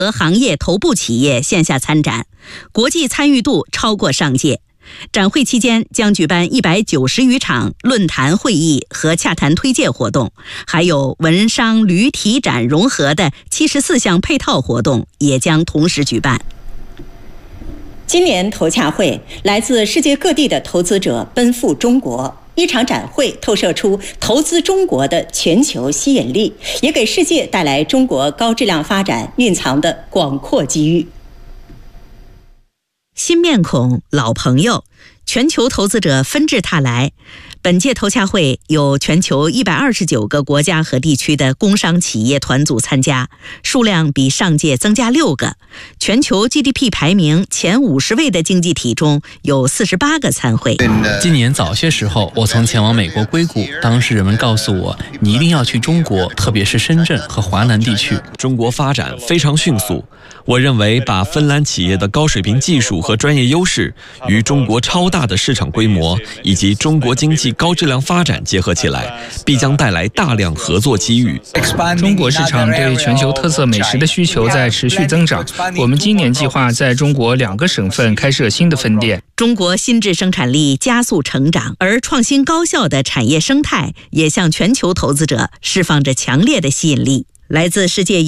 和行业头部企业线下参展，国际参与度超过上届。展会期间将举办190余场论坛会议和洽谈推介活动，还有文商旅体展融合的74项配套活动也将同时举办。 今年投洽会，来自世界各地的投资者奔赴中国，一场展会透射出投资中国的全球吸引力，也给世界带来中国高质量发展蕴藏的广阔机遇。 新面孔、老朋友，全球投资者纷至沓来。本届投洽会有全球129个国家和地区的工商企业团组参加，数量比上届增加6个。全球 GDP 排名前50位的经济体中有48个参会。 今年早些时候，我曾前往美国硅谷，当时人们告诉我，你一定要去中国，特别是深圳和华南地区。 中国发展非常迅速，我认为把芬兰企业的高水平技术和专业优势与中国超大的市场规模以及中国经济高质量发展结合起来，必将带来大量合作机遇。 中国市场对全球特色美食的需求在持续增长，我们今年计划在中国2个省份开设新的分店。 中国新质生产力加速成长，而创新高效的产业生态也向全球投资者释放着强烈的吸引力。来自世界